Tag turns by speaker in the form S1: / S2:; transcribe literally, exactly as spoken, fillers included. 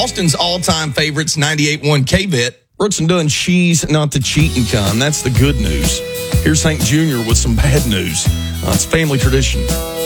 S1: Austin's all-time favorites, ninety-eight point one K-V I T. Brooks and Dunn, she's not the cheating kind. That's the good news. Here's Hank Junior with some bad news. Uh, it's family tradition.